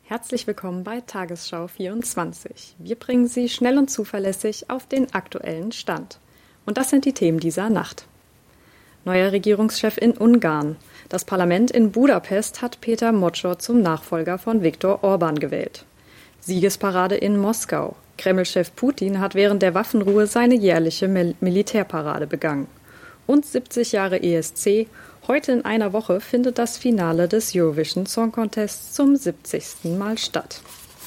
Herzlich willkommen bei Tagesschau 24. Wir bringen Sie schnell und zuverlässig auf den aktuellen Stand. Und das sind die Themen dieser Nacht. Neuer Regierungschef in Ungarn. Das Parlament in Budapest hat Péter Moczor zum Nachfolger von Viktor Orbán gewählt. Siegesparade in Moskau. Kreml-Chef Putin hat während der Waffenruhe seine jährliche Militärparade begangen. Und 70 Jahre ESC. Heute in einer Woche findet das Finale des Eurovision Song Contests zum 70. Mal statt.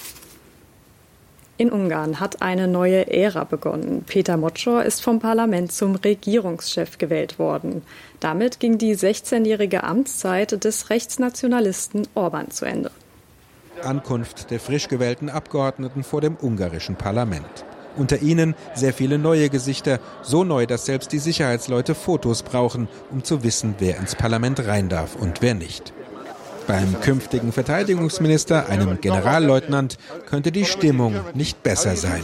In Ungarn hat eine neue Ära begonnen. Péter Moczor ist vom Parlament zum Regierungschef gewählt worden. Damit ging die 16-jährige Amtszeit des Rechtsnationalisten Orbán zu Ende. Ankunft der frisch gewählten Abgeordneten vor dem ungarischen Parlament. Unter ihnen sehr viele neue Gesichter, so neu, dass selbst die Sicherheitsleute Fotos brauchen, um zu wissen, wer ins Parlament rein darf und wer nicht. Beim künftigen Verteidigungsminister, einem Generalleutnant, könnte die Stimmung nicht besser sein.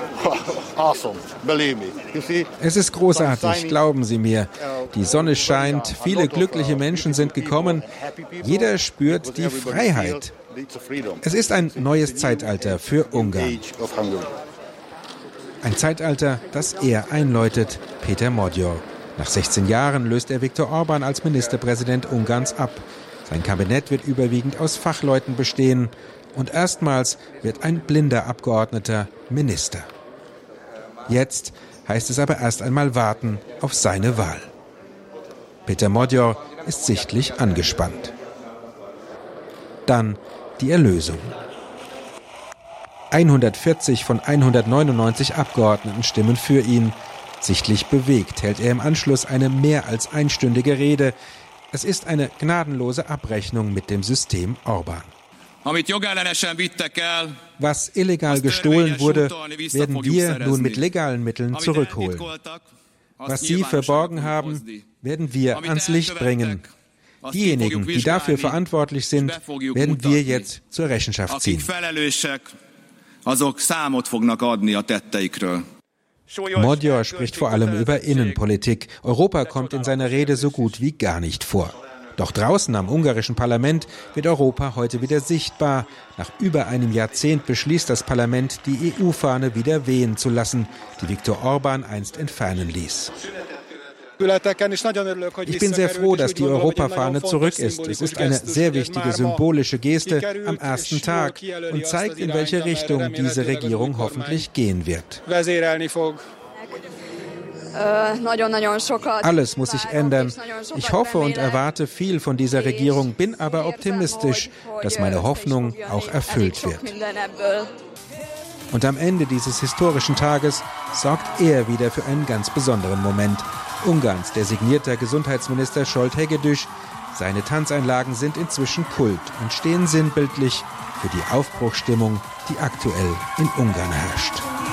Es ist großartig, glauben Sie mir. Die Sonne scheint, viele glückliche Menschen sind gekommen. Jeder spürt die Freiheit. Es ist ein neues Zeitalter für Ungarn. Ein Zeitalter, das er einläutet, Péter Moczor. Nach 16 Jahren löst er Viktor Orbán als Ministerpräsident Ungarns ab. Sein Kabinett wird überwiegend aus Fachleuten bestehen. Und erstmals wird ein blinder Abgeordneter Minister. Jetzt heißt es aber erst einmal warten auf seine Wahl. Péter Moczor ist sichtlich angespannt. Dann die Erlösung. 140 von 199 Abgeordneten stimmen für ihn. Sichtlich bewegt hält er im Anschluss eine mehr als einstündige Rede. Es ist eine gnadenlose Abrechnung mit dem System Orbán. Was illegal gestohlen wurde, werden wir nun mit legalen Mitteln zurückholen. Was Sie verborgen haben, werden wir ans Licht bringen. Diejenigen, die dafür verantwortlich sind, werden wir jetzt zur Rechenschaft ziehen. Moczor spricht vor allem über Innenpolitik. Europa kommt in seiner Rede so gut wie gar nicht vor. Doch draußen am ungarischen Parlament wird Europa heute wieder sichtbar. Nach über einem Jahrzehnt beschließt das Parlament, die EU-Fahne wieder wehen zu lassen, die Viktor Orbán einst entfernen ließ. Ich bin sehr froh, dass die Europafahne zurück ist. Es ist eine sehr wichtige symbolische Geste am ersten Tag und zeigt, in welche Richtung diese Regierung hoffentlich gehen wird. Alles muss sich ändern. Ich hoffe und erwarte viel von dieser Regierung, bin aber optimistisch, dass meine Hoffnung auch erfüllt wird. Und am Ende dieses historischen Tages sorgt er wieder für einen ganz besonderen Moment. Ungarns designierter Gesundheitsminister Zsolt Hegedűs. Seine Tanzeinlagen sind inzwischen Kult und stehen sinnbildlich für die Aufbruchsstimmung, die aktuell in Ungarn herrscht.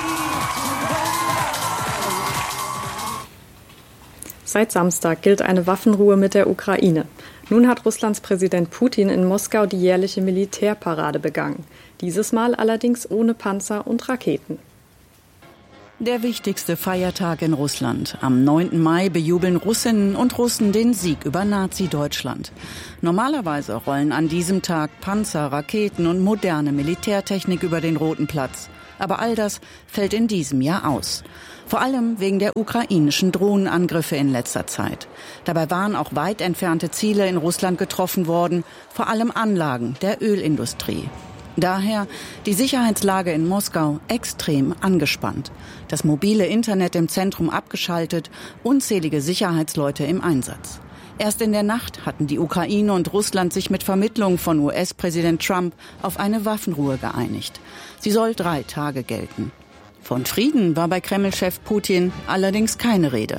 Seit Samstag gilt eine Waffenruhe mit der Ukraine. Nun hat Russlands Präsident Putin in Moskau die jährliche Militärparade begangen. Dieses Mal allerdings ohne Panzer und Raketen. Der wichtigste Feiertag in Russland. Am 9. Mai bejubeln Russinnen und Russen den Sieg über Nazi-Deutschland. Normalerweise rollen an diesem Tag Panzer, Raketen und moderne Militärtechnik über den Roten Platz. Aber all das fällt in diesem Jahr aus. Vor allem wegen der ukrainischen Drohnenangriffe in letzter Zeit. Dabei waren auch weit entfernte Ziele in Russland getroffen worden, vor allem Anlagen der Ölindustrie. Daher die Sicherheitslage in Moskau extrem angespannt. Das mobile Internet im Zentrum abgeschaltet, unzählige Sicherheitsleute im Einsatz. Erst in der Nacht hatten die Ukraine und Russland sich mit Vermittlung von US-Präsident Trump auf eine Waffenruhe geeinigt. Sie soll 3 Tage gelten. Von Frieden war bei Kreml-Chef Putin allerdings keine Rede.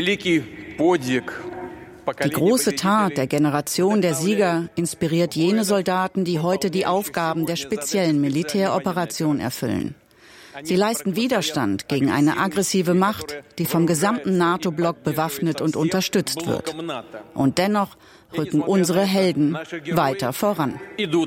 Die große Tat der Generation der Sieger inspiriert jene Soldaten, die heute die Aufgaben der speziellen Militäroperation erfüllen. Sie leisten Widerstand gegen eine aggressive Macht, die vom gesamten NATO-Block bewaffnet und unterstützt wird. Und dennoch rücken unsere Helden weiter voran.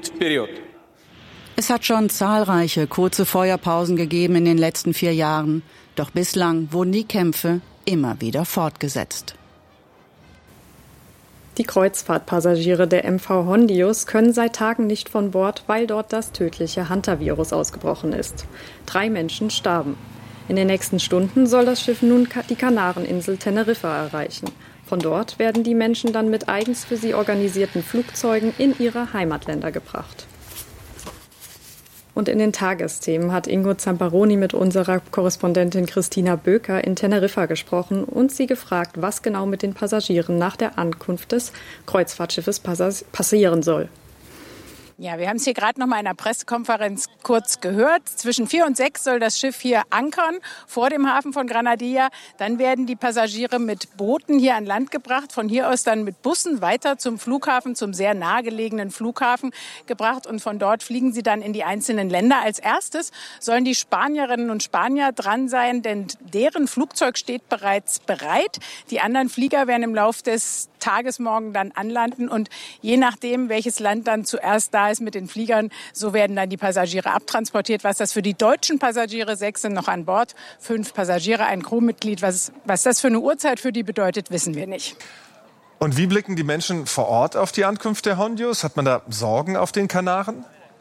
Es hat schon zahlreiche kurze Feuerpausen gegeben in den letzten 4 Jahren, doch bislang wurden die Kämpfe immer wieder fortgesetzt. Die Kreuzfahrtpassagiere der MV Hondius können seit Tagen nicht von Bord, weil dort das tödliche Hantavirus ausgebrochen ist. 3 Menschen starben. In den nächsten Stunden soll das Schiff nun die Kanareninsel Teneriffa erreichen. Von dort werden die Menschen dann mit eigens für sie organisierten Flugzeugen in ihre Heimatländer gebracht. Und in den Tagesthemen hat Ingo Zamparoni mit unserer Korrespondentin Christina Böker in Teneriffa gesprochen und sie gefragt, was genau mit den Passagieren nach der Ankunft des Kreuzfahrtschiffes passieren soll. Ja, wir haben es hier gerade noch mal in einer Pressekonferenz kurz gehört. Zwischen 4 und 6 soll das Schiff hier ankern vor dem Hafen von Granadilla. Dann werden die Passagiere mit Booten hier an Land gebracht. Von hier aus dann mit Bussen weiter zum Flughafen, zum sehr nahegelegenen Flughafen gebracht. Und von dort fliegen sie dann in die einzelnen Länder. Als erstes sollen die Spanierinnen und Spanier dran sein, denn deren Flugzeug steht bereits bereit. Die anderen Flieger werden im Laufe des Tages morgen dann anlanden. Und je nachdem, welches Land dann zuerst da ist mit den Fliegern, so werden dann die Passagiere abtransportiert. Was das für die deutschen Passagiere, 6 sind noch an Bord, 5 Passagiere, ein Crewmitglied. Was das für eine Uhrzeit für die bedeutet, wissen wir nicht. Und wie blicken die Menschen vor Ort auf die Ankunft der Hondius? Hat man da Sorgen auf den Kanaren?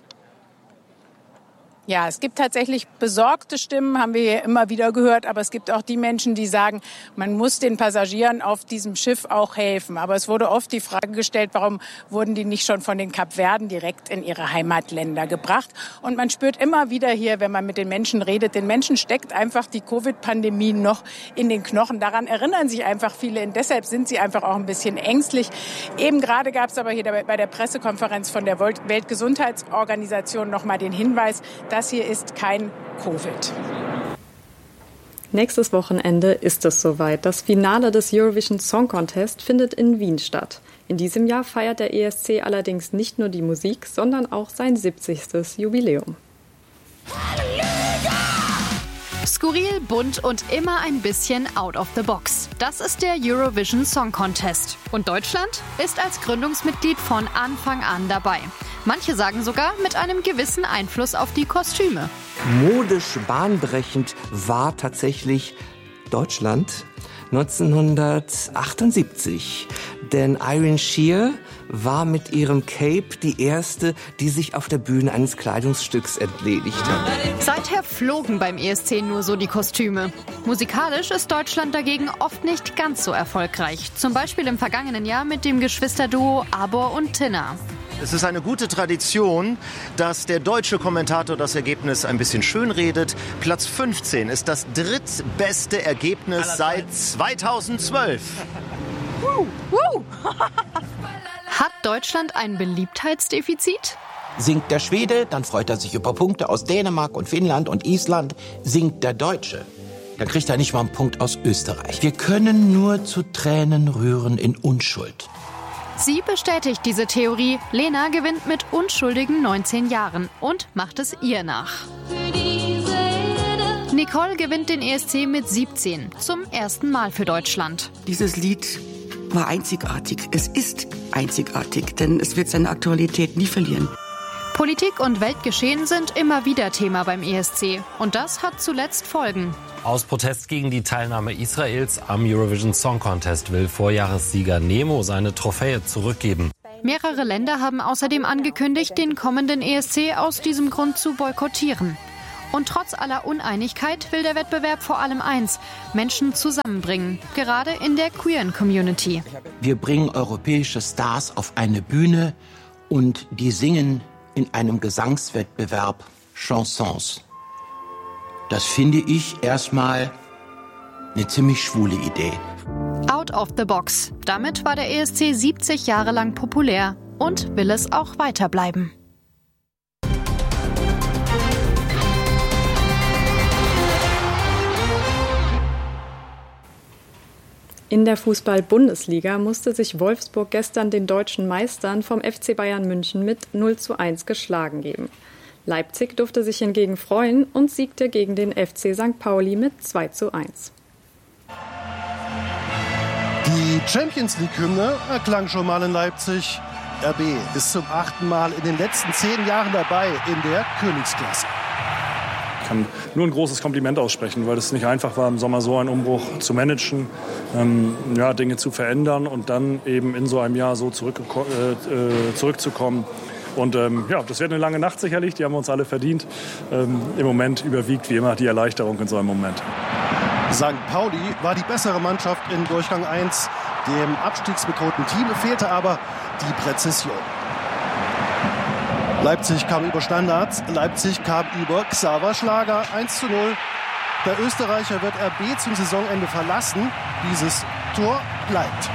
Ja, es gibt tatsächlich besorgte Stimmen, haben wir hier immer wieder gehört. Aber es gibt auch die Menschen, die sagen, man muss den Passagieren auf diesem Schiff auch helfen. Aber es wurde oft die Frage gestellt, warum wurden die nicht schon von den Kapverden direkt in ihre Heimatländer gebracht? Und man spürt immer wieder hier, wenn man mit den Menschen redet, den Menschen steckt einfach die Covid-Pandemie noch in den Knochen. Daran erinnern sich einfach viele und deshalb sind sie einfach auch ein bisschen ängstlich. Eben gerade gab es aber hier bei der Pressekonferenz von der Weltgesundheitsorganisation noch mal den Hinweis, das hier ist kein Covid. Nächstes Wochenende ist es soweit. Das Finale des Eurovision Song Contest findet in Wien statt. In diesem Jahr feiert der ESC allerdings nicht nur die Musik, sondern auch sein 70. Jubiläum. Skurril, bunt und immer ein bisschen out of the box. Das ist der Eurovision Song Contest. Und Deutschland ist als Gründungsmitglied von Anfang an dabei. Manche sagen sogar mit einem gewissen Einfluss auf die Kostüme. Modisch bahnbrechend war tatsächlich Deutschland 1978. Denn Irene Shear war mit ihrem Cape die erste, die sich auf der Bühne eines Kleidungsstücks entledigt hat. Seither flogen beim ESC nur so die Kostüme. Musikalisch ist Deutschland dagegen oft nicht ganz so erfolgreich. Zum Beispiel im vergangenen Jahr mit dem Geschwisterduo Abor und Tinna. Es ist eine gute Tradition, dass der deutsche Kommentator das Ergebnis ein bisschen schönredet. Platz 15 ist das drittbeste Ergebnis seit 2012. Hat Deutschland ein Beliebtheitsdefizit? Singt der Schwede, dann freut er sich über Punkte aus Dänemark und Finnland und Island. Singt der Deutsche, dann kriegt er nicht mal einen Punkt aus Österreich. Wir können nur zu Tränen rühren in Unschuld. Sie bestätigt diese Theorie. Lena gewinnt mit unschuldigen 19 Jahren und macht es ihr nach. Nicole gewinnt den ESC mit 17, zum ersten Mal für Deutschland. Dieses Lied war einzigartig. Es ist einzigartig, denn es wird seine Aktualität nie verlieren. Politik und Weltgeschehen sind immer wieder Thema beim ESC. Und das hat zuletzt Folgen. Aus Protest gegen die Teilnahme Israels am Eurovision Song Contest will Vorjahressieger Nemo seine Trophäe zurückgeben. Mehrere Länder haben außerdem angekündigt, den kommenden ESC aus diesem Grund zu boykottieren. Und trotz aller Uneinigkeit will der Wettbewerb vor allem eins: Menschen zusammenbringen, gerade in der queeren Community. Wir bringen europäische Stars auf eine Bühne und die singen in einem Gesangswettbewerb Chansons. Das finde ich erstmal eine ziemlich schwule Idee. Out of the box. Damit war der ESC 70 Jahre lang populär und will es auch weiter bleiben. In der Fußball-Bundesliga musste sich Wolfsburg gestern den deutschen Meistern vom FC Bayern München mit 0:1 geschlagen geben. Leipzig durfte sich hingegen freuen und siegte gegen den FC St. Pauli mit 2:1. Die Champions-League-Hymne erklang schon mal in Leipzig. RB ist zum 8. Mal in den letzten 10 Jahren dabei in der Königsklasse. Ich kann nur ein großes Kompliment aussprechen, weil es nicht einfach war, im Sommer so einen Umbruch zu managen, Dinge zu verändern und dann eben in so einem Jahr so zurückzukommen. Und das wird eine lange Nacht sicherlich, die haben wir uns alle verdient. Im Moment überwiegt wie immer die Erleichterung in so einem Moment. St. Pauli war die bessere Mannschaft in Durchgang 1. Dem abstiegsbedrohten Team fehlte aber die Präzision. Leipzig kam über Standards, Leipzig kam über Xaver Schlager 1:0. Der Österreicher wird RB zum Saisonende verlassen. Dieses Tor bleibt.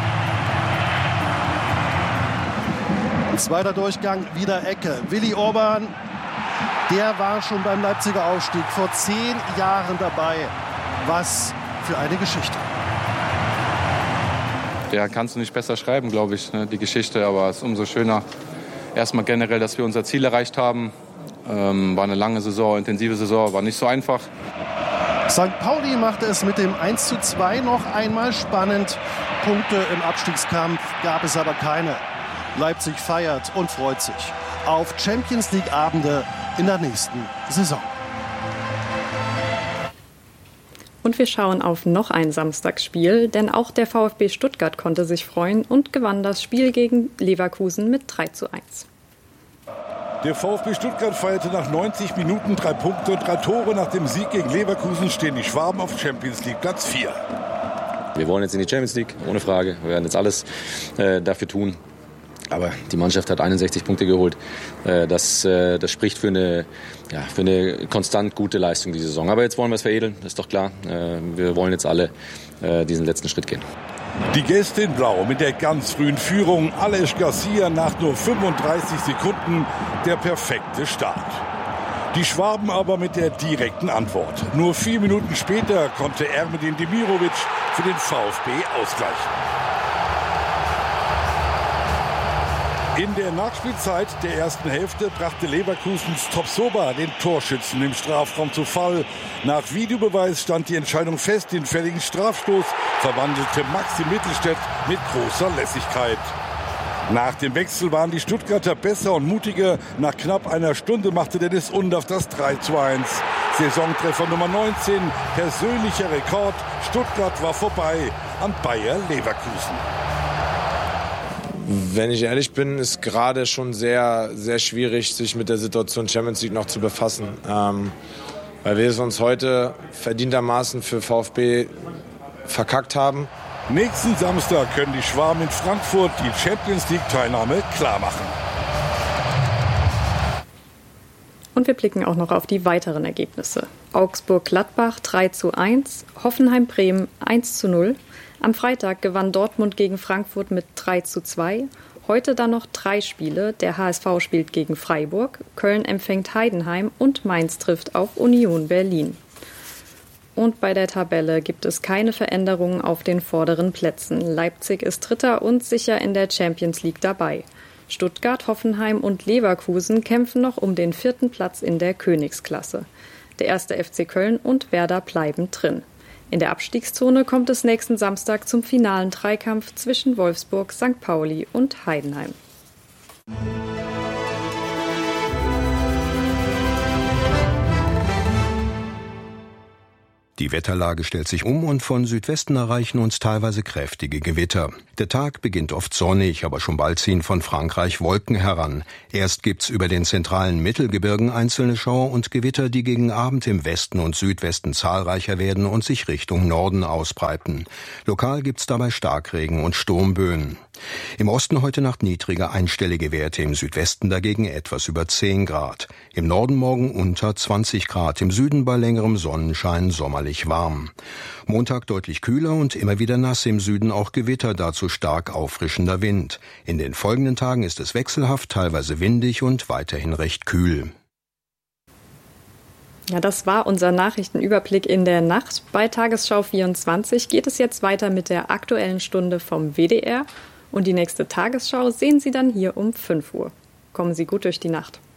Zweiter Durchgang, wieder Ecke. Willi Orban, der war schon beim Leipziger Aufstieg vor 10 Jahren dabei. Was für eine Geschichte. Ja, kannst du nicht besser schreiben, glaube ich, die Geschichte. Aber es ist umso schöner, erstmal generell, dass wir unser Ziel erreicht haben. War eine lange Saison, intensive Saison, war nicht so einfach. St. Pauli machte es mit dem 1:2 noch einmal spannend. Punkte im Abstiegskampf gab es aber keine. Leipzig feiert und freut sich auf Champions-League-Abende in der nächsten Saison. Und wir schauen auf noch ein Samstagsspiel, denn auch der VfB Stuttgart konnte sich freuen und gewann das Spiel gegen Leverkusen mit 3:1. Der VfB Stuttgart feierte nach 90 Minuten 3 Punkte und 3 Tore. Nach dem Sieg gegen Leverkusen stehen die Schwaben auf Champions League Platz 4. Wir wollen jetzt in die Champions League, ohne Frage. Wir werden jetzt alles dafür tun. Aber die Mannschaft hat 61 Punkte geholt. Das spricht für eine konstant gute Leistung diese Saison. Aber jetzt wollen wir es veredeln, ist doch klar. Wir wollen jetzt alle diesen letzten Schritt gehen. Die Gäste in Blau mit der ganz frühen Führung. Aleix Garcia nach nur 35 Sekunden der perfekte Start. Die Schwaben aber mit der direkten Antwort. Nur 4 Minuten später konnte Ermedin Demirovic für den VfB ausgleichen. In der Nachspielzeit der ersten Hälfte brachte Leverkusens Tapsoba den Torschützen im Strafraum zu Fall. Nach Videobeweis stand die Entscheidung fest. Den fälligen Strafstoß verwandelte Maxi Mittelstädt mit großer Lässigkeit. Nach dem Wechsel waren die Stuttgarter besser und mutiger. Nach knapp einer Stunde machte Dennis Undaff das 3:1. Saisontreffer Nummer 19, persönlicher Rekord. Stuttgart war vorbei an Bayer Leverkusen. Wenn ich ehrlich bin, ist gerade schon sehr, sehr schwierig, sich mit der Situation Champions League noch zu befassen. Weil wir es uns heute verdientermaßen für VfB verkackt haben. Nächsten Samstag können die Schwaben in Frankfurt die Champions League-Teilnahme klarmachen. Und wir blicken auch noch auf die weiteren Ergebnisse. Augsburg-Gladbach 3:1, Hoffenheim-Bremen 1:0. Am Freitag gewann Dortmund gegen Frankfurt mit 3:2. Heute dann noch 3 Spiele. Der HSV spielt gegen Freiburg, Köln empfängt Heidenheim und Mainz trifft auf Union Berlin. Und bei der Tabelle gibt es keine Veränderungen auf den vorderen Plätzen. Leipzig ist Dritter und sicher in der Champions League dabei. Stuttgart, Hoffenheim und Leverkusen kämpfen noch um den 4. Platz in der Königsklasse. Der 1. FC Köln und Werder bleiben drin. In der Abstiegszone kommt es nächsten Samstag zum finalen Dreikampf zwischen Wolfsburg, St. Pauli und Heidenheim. Die Wetterlage stellt sich um und von Südwesten erreichen uns teilweise kräftige Gewitter. Der Tag beginnt oft sonnig, aber schon bald ziehen von Frankreich Wolken heran. Erst gibt's über den zentralen Mittelgebirgen einzelne Schauer und Gewitter, die gegen Abend im Westen und Südwesten zahlreicher werden und sich Richtung Norden ausbreiten. Lokal gibt's dabei Starkregen und Sturmböen. Im Osten heute Nacht niedrige einstellige Werte, im Südwesten dagegen etwas über 10 Grad. Im Norden morgen unter 20 Grad, im Süden bei längerem Sonnenschein sommerlich warm. Montag deutlich kühler und immer wieder nass, im Süden auch Gewitter, dazu stark auffrischender Wind. In den folgenden Tagen ist es wechselhaft, teilweise windig und weiterhin recht kühl. Ja, das war unser Nachrichtenüberblick in der Nacht. Bei Tagesschau 24 geht es jetzt weiter mit der Aktuellen Stunde vom WDR. Und die nächste Tagesschau sehen Sie dann hier um 5 Uhr. Kommen Sie gut durch die Nacht.